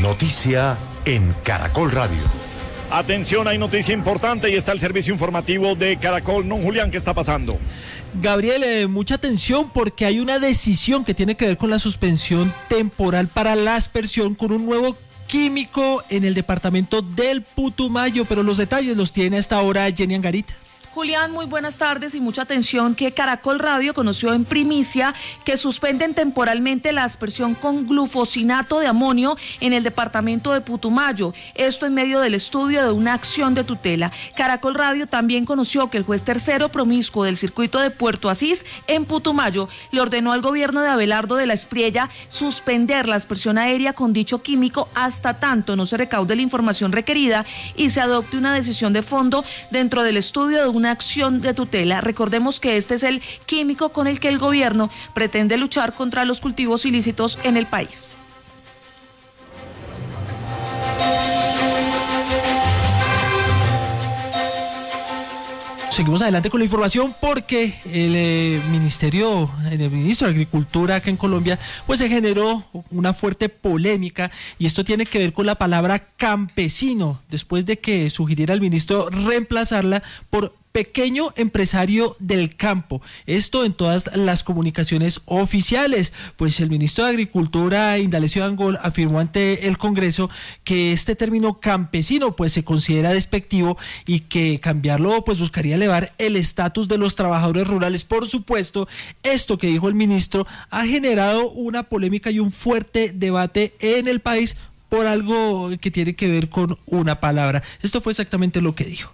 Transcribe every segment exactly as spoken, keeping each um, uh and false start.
Noticia en Caracol Radio. Atención, hay noticia importante y está el servicio informativo de Caracol. No, Julián, ¿qué está pasando? Gabriel, eh, mucha atención porque hay una decisión que tiene que ver con la suspensión temporal para la aspersión con un nuevo químico en el departamento del Putumayo, pero los detalles los tiene hasta ahora Jenny Angarita. Julián, muy buenas tardes y mucha atención que Caracol Radio conoció en primicia que suspenden temporalmente la aspersión con glufosinato de amonio en el departamento de Putumayo. Esto en medio del estudio de una acción de tutela. Caracol Radio también conoció que el juez tercero promiscuo del circuito de Puerto Asís en Putumayo le ordenó al gobierno de Abelardo de la Espriella suspender la aspersión aérea con dicho químico hasta tanto no se recaude la información requerida y se adopte una decisión de fondo dentro del estudio de una acción de tutela. Recordemos que este es el químico con el que el gobierno pretende luchar contra los cultivos ilícitos en el país. Seguimos adelante con la información porque el eh, ministerio, el ministro de Agricultura acá en Colombia, pues se generó una fuerte polémica y esto tiene que ver con la palabra campesino, después de que sugiriera el ministro reemplazarla por pequeño empresario del campo. Esto en todas las comunicaciones oficiales. Pues el ministro de Agricultura, Indalecio Dangond, afirmó ante el Congreso que este término campesino pues se considera despectivo y que cambiarlo pues buscaría elevar el estatus de los trabajadores rurales. Por supuesto, esto que dijo el ministro ha generado una polémica y un fuerte debate en el país por algo que tiene que ver con una palabra. Esto fue exactamente lo que dijo.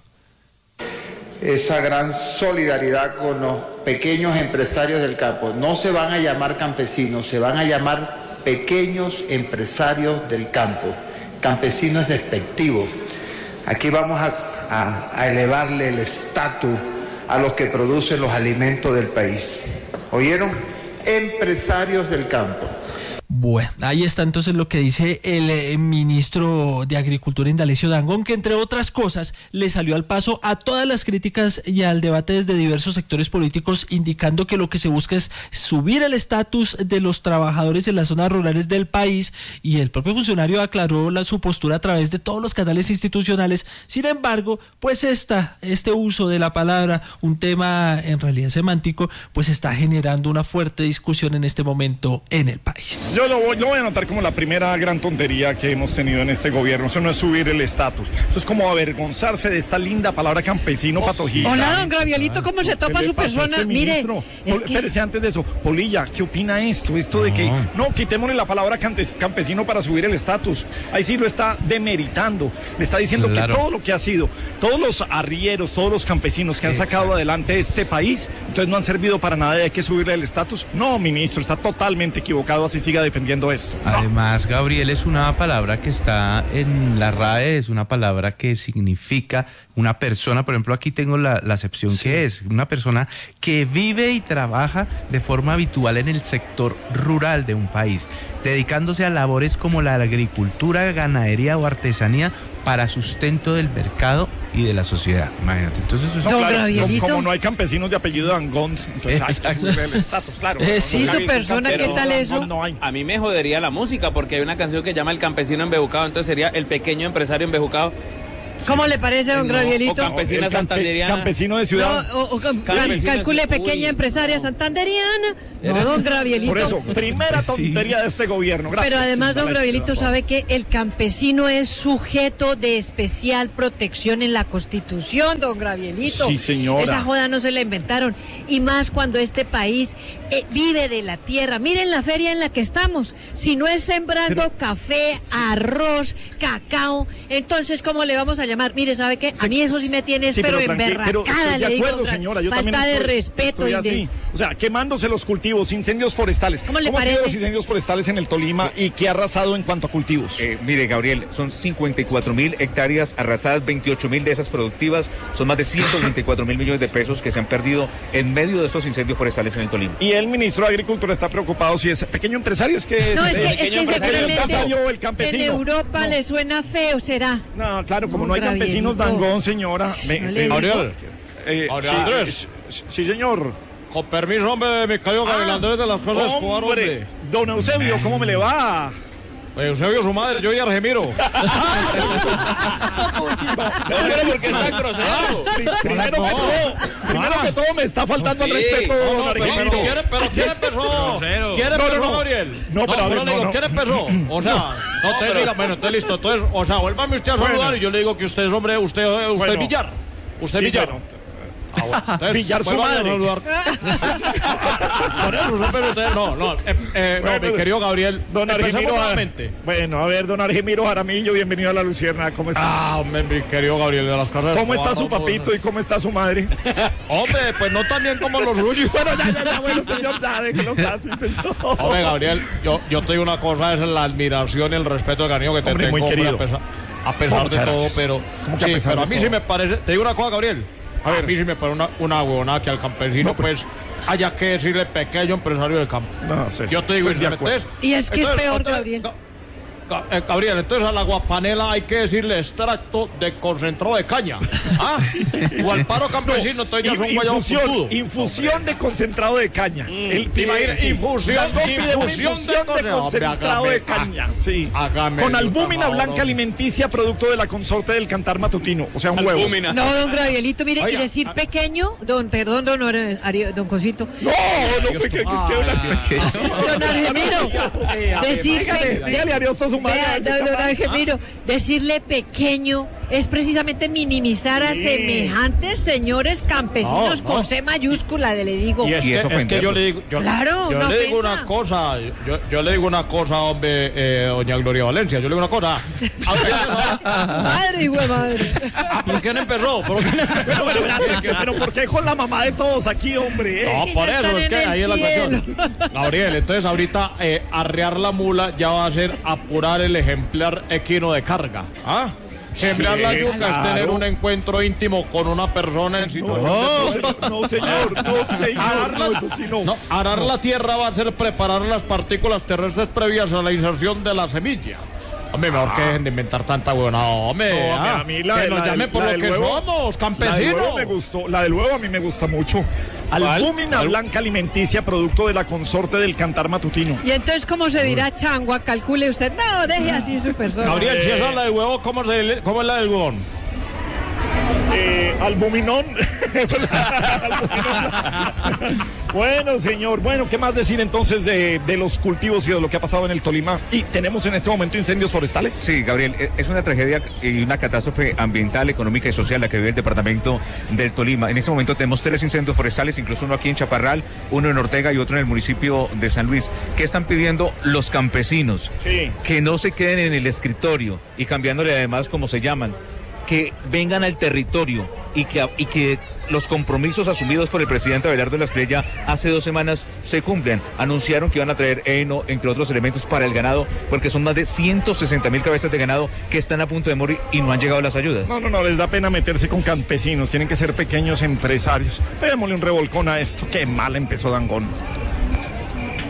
Esa gran solidaridad con los pequeños empresarios del campo. No se van a llamar campesinos, se van a llamar pequeños empresarios del campo. Campesinos despectivos. Aquí vamos a, a, a elevarle el estatus a los que producen los alimentos del país. ¿Oyeron? Empresarios del campo. Bueno, ahí está entonces lo que dice el eh, ministro de Agricultura, Indalecio Dangond, que entre otras cosas le salió al paso a todas las críticas y al debate desde diversos sectores políticos, indicando que lo que se busca es subir el estatus de los trabajadores en las zonas rurales del país, y el propio funcionario aclaró la, su postura a través de todos los canales institucionales. Sin embargo, pues esta, este uso de la palabra, un tema en realidad semántico, pues está generando una fuerte discusión en este momento en el país. Yo lo voy, lo voy a anotar como la primera gran tontería que hemos tenido en este gobierno. Eso no es subir el estatus. Eso es como avergonzarse de esta linda palabra campesino, patojita. Hola, don Gravielito, ¿cómo se topa su persona? Este Mire, es Pol- que... Espérese, antes de eso, Polilla, ¿qué opina esto? Esto no. de que, no, quitémosle la palabra campesino para subir el estatus. Ahí sí lo está demeritando. Le está diciendo claro. que todo lo que ha sido, todos los arrieros, todos los campesinos que han Exacto. sacado adelante este país, entonces no han servido para nada y hay que subirle el estatus. No, ministro, está totalmente equivocado, así siga defendiendo esto. No. Además, Gabriel, es una palabra que está en la R A E, es una palabra que significa una persona, por ejemplo, aquí tengo la, la acepción sí. que es una persona que vive y trabaja de forma habitual en el sector rural de un país, dedicándose a labores como la agricultura, ganadería o artesanía para sustento del mercado y de la sociedad. Imagínate. Entonces, eso es no, claro, como, como no hay campesinos de apellido Dangond, entonces hay que subirle el estatus, claro. Eh, sí, su persona, ¿qué tal eso? No hay. A mí me jodería la música porque hay una canción que llama El campesino embejucado, entonces sería El pequeño empresario embejucado. ¿Cómo le parece, don no, Gravielito? O campesina campe, santanderiana. Campesino de ciudad. No, o, o cal, calcule pequeña uy, empresaria no. santanderiana. No, don Gravielito. Por eso, primera tontería sí. de este gobierno. Gracias. Pero además, don Gravielito sabe que el campesino es sujeto de especial protección en la Constitución, don Gravielito. Sí, señora. Esa joda no se la inventaron. Y más cuando este país eh, vive de la tierra. Miren la feria en la que estamos. Si no es sembrando Pero... café, arroz, cacao, entonces, ¿cómo le vamos a llamar? Mire, ¿sabe qué? A mí eso sí me tiene, sí, pero, pero emberracada, le digo, acuerdo, señora, yo falta de estoy, respeto. Estoy y así. de... O sea, quemándose los cultivos, incendios forestales. ¿Cómo le ¿Cómo parece? han sido los incendios forestales en el Tolima y qué ha arrasado en cuanto a cultivos? Eh, mire, Gabriel, son cincuenta y cuatro mil hectáreas arrasadas, veintiocho mil de esas productivas, son más de ciento veinticuatro mil millones de pesos que se han perdido en medio de estos incendios forestales en el Tolima. Y el ministro de Agricultura está preocupado si es pequeño empresario, es que es, no, es el que, pequeño es que empresario, el campesino. En Europa no. le suena feo, ¿será? No, claro, como no, no hay campesinos Dangond, señora. Me, no eh, Ariel, eh, Ariel Andrés. Sí, sí, señor. Con permiso, hombre, mi querido Gabriel Andrés de las Cosas Escobar, hombre. Don Eusebio, ¿cómo me le va? Eusebio, su madre, yo y Argemiro. No, pero porque está grosero. Primero que todo, primero que todo me está faltando el respeto, don Argemiro. Pero ¿quién empezó? ¿Quién empezó, Gabriel? No, pero le digo, ¿quién empezó? O sea, no te diga, bueno, entonces listo. Entonces, o sea, vuélvame usted a saludar y yo le digo que usted es hombre, usted, usted Villar. Usted Villar. Ah, bueno. Entonces, Villar su madre. Por eso, pero usted, no, no, eh, eh, bueno, no, mi querido Gabriel, don Argemiro, bueno, a ver, don Argemiro Jaramillo, bienvenido a La Lucierna, ¿cómo está? Ah, hombre, mi querido Gabriel de las Casas. ¿Cómo está su papito y cómo está su madre? Hombre, pues no tan bien como los suyos. Bueno, ya, ya, ya, bueno, señor, ya, déjelo casi, señor. Hombre, Gabriel, yo, yo te digo una cosa, es la admiración y el respeto del cariño que te hombre, tengo, muy querido. A pesar, a pesar de todo, gracias. pero, sí, a pero a mí todo? sí me parece, te digo una cosa, Gabriel. A, a ver, a mí sí me parece una, una huevonada que al campesino, no, pues, pues, haya que decirle pequeño empresario del campo. No, sí, yo te digo, pues, entonces, y es que entonces, es peor, entonces, Gabriel. Eh, Gabriel, entonces a la guapanela hay que decirle extracto de concentrado de caña. ¿Ah? Sí, sí. O al paro campesino, no, entonces ya son infusión, infusión hombre. de concentrado de caña. Mm, El, imagina, sí. Infusión, infusión, infusión de, de concentrado de caña. Sí. Con albúmina blanca no. alimenticia, producto de la consorte del Cantar Matutino. O sea, un albúmina. huevo. No, don Gabrielito, mire, Oiga, y decir a... pequeño, don, perdón, don, Ario, don Cosito. No, no, pequeño, es que habla pequeño. Don Argemiro, decir dígale a Ariosto su madre. Don Argemiro, decirle pequeño es precisamente minimizar a sí. semejantes señores campesinos no, no. con C mayúscula, de le digo. Y es, que, es que yo le digo, yo, claro, yo no le digo una cosa, yo, yo le digo una cosa, hombre, eh, doña Gloria Valencia, yo le digo una cosa. Madre, hijo de madre. Ah, ¿pero quién empezó? ¿Pero quién empezó? Pero, pero, pero, pero ¿por qué con la mamá de todos aquí, hombre? No, por eso, es que ahí es la cuestión. Gabriel, entonces ahorita eh, arrear la mula ya va a ser apurar el ejemplar equino de carga. ¿Ah? Sembrar la yuca claro. es tener un encuentro íntimo con una persona en situación no, de... no, no, señor, no, señor, arar la, no, eso sí no. no arar no. la tierra va a ser preparar las partículas terrestres previas a la inserción de la semilla. Hombre, mejor ah. que dejen de inventar tanta buena. Hombre, no, ah, a mí la, que nos llamen por lo que huevo, somos, campesinos. La del huevo me gustó, la del huevo a mí me gusta mucho. Albúmina ¿Cuál? blanca alimenticia, producto de la consorte del Cantar Matutino. Y entonces, ¿cómo se dirá changua? Calcule usted. No, deje así su persona. Gabriel, eh. si esa es la del huevo, ¿cómo, se, cómo es la del huevón? Eh, albuminón. Bueno, señor. Bueno, ¿qué más decir entonces de, de los cultivos y de lo que ha pasado en el Tolima? Y tenemos en este momento incendios forestales. Sí, Gabriel, es una tragedia y una catástrofe ambiental, económica y social la que vive el departamento del Tolima. En este momento tenemos tres incendios forestales, incluso uno aquí en Chaparral, uno en Ortega y otro en el municipio de San Luis. ¿Qué están pidiendo los campesinos? Sí. Que no se queden en el escritorio y cambiándole además como se llaman, que vengan al territorio y que, y que los compromisos asumidos por el presidente Abelardo de la Espriella hace dos semanas se cumplen. Anunciaron que iban a traer heno, entre otros elementos, para el ganado, porque son más de ciento sesenta mil cabezas de ganado que están a punto de morir y no han llegado las ayudas. No, no, no, les da pena meterse con campesinos, tienen que ser pequeños empresarios. Démosle un revolcón a esto, qué mal empezó Dangond.